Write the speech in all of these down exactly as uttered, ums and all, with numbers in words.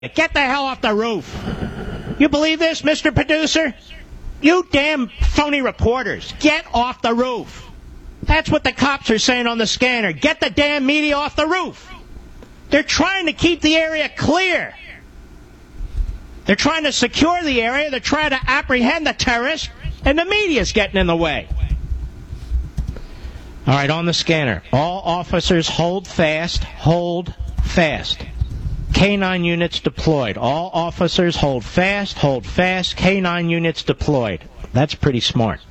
Get the hell off the roof. You believe this, Mister Producer? You damn phony reporters, get off the roof. That's what the cops are saying on the scanner. Get the damn media off the roof. They're trying to keep the area clear. They're trying to secure the area. They're trying to apprehend the terrorists, and the media's getting in the way. All right, on the scanner. All officers hold fast, hold fast. K nine units deployed. All officers hold fast, hold fast. K nine units deployed. That's pretty smart.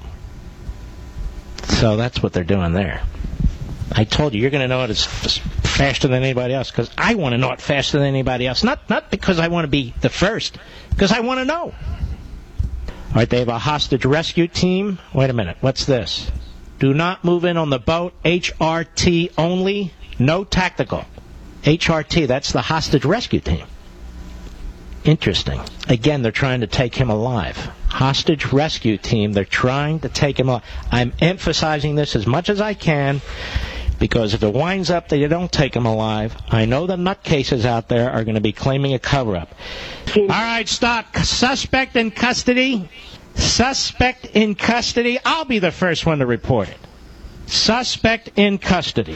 So that's what they're doing there. I told you, you're going to know it as faster than anybody else, because I want to know it faster than anybody else. Not, not because I want to be the first, because I want to know. All right, they have a hostage rescue team. Wait a minute, what's this? Do not move in on the boat. H R T only, no tactical. H R T, that's the hostage rescue team. Interesting. Again, they're trying to take him alive. Hostage rescue team, they're trying to take him alive. I'm emphasizing this as much as I can, because if it winds up that you don't take him alive, I know the nutcases out there are going to be claiming a cover-up. All right, stop. Suspect in custody. Suspect in custody. I'll be the first one to report it. Suspect in custody.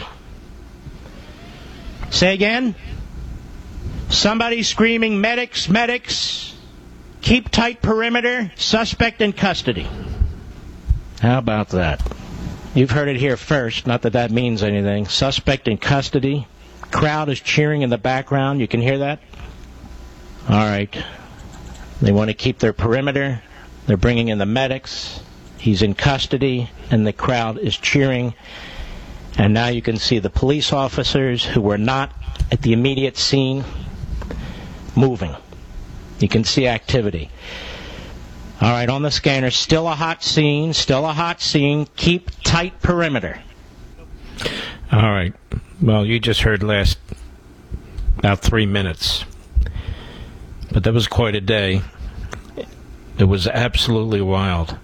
Say again? Somebody screaming, medics, medics, keep tight perimeter, suspect in custody. How about that? You've heard it here first, not that that means anything. Suspect in custody. Crowd is cheering in the background. You can hear that? All right. They want to keep their perimeter. They're bringing in the medics. He's in custody, and the crowd is cheering. And now you can see the police officers who were not at the immediate scene moving. You can see activity. All right, on the scanner, still a hot scene, still a hot scene. Keep tight perimeter. All right. Well, you just heard last about three minutes. But that was quite a day. It was absolutely wild.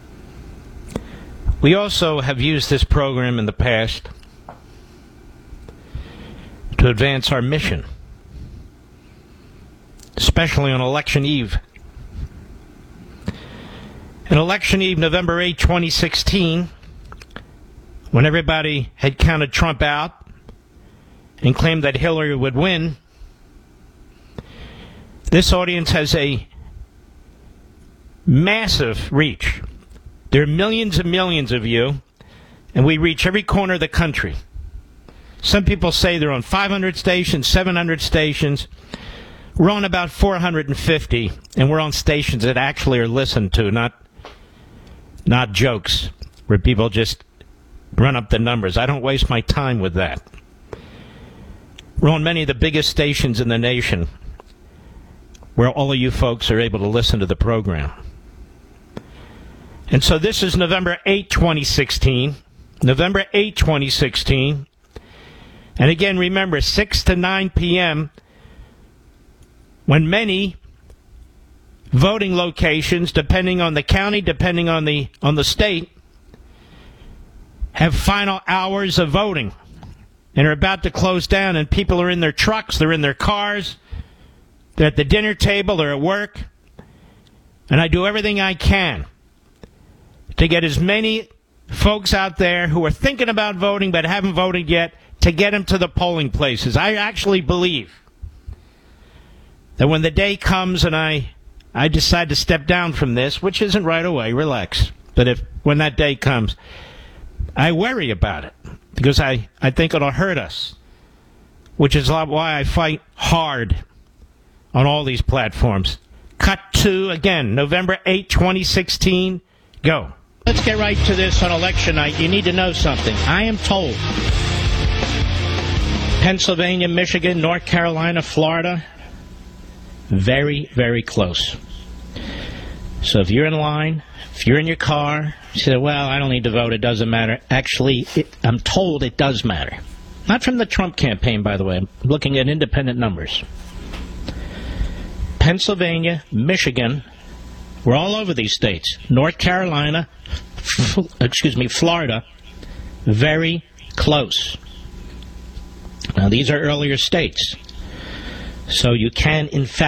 We also have used this program in the past to advance our mission, especially on Election Eve. On Election Eve, November eighth, twenty sixteen, when everybody had counted Trump out and claimed that Hillary would win, this audience has a massive reach. There are millions and millions of you, and we reach every corner of the country. Some people say they're on five hundred stations, seven hundred stations. We're on about four hundred fifty, and we're on stations that actually are listened to, not, not jokes, where people just run up the numbers. I don't waste my time with that. We're on many of the biggest stations in the nation, where all of you folks are able to listen to the program. And so this is November eighth, twenty sixteen. November eighth, twenty sixteen. And again, remember, six to nine p.m., when many voting locations, depending on the county, depending on the on the state, have final hours of voting and are about to close down, and people are in their trucks, they're in their cars, they're at the dinner table, they're at work. And I do everything I can to get as many folks out there who are thinking about voting but haven't voted yet, to get them to the polling places. I actually believe that when the day comes and I I decide to step down from this, which isn't right away, relax, but if when that day comes, I worry about it, because I, I think it'll hurt us, which is why I fight hard on all these platforms. Cut to, again, November eighth, twenty sixteen. Go. Let's get right to this on election night. You need to know something. I am told Pennsylvania, Michigan, North Carolina, Florida, very, very close. So if you're in line, if you're in your car, you say, well, I don't need to vote, it doesn't matter. Actually, it, I'm told it does matter. Not from the Trump campaign, by the way. I'm looking at independent numbers. Pennsylvania, Michigan, we're all over these states. North Carolina, f- excuse me, Florida, very close. Now, these are earlier states. So you can, in fact,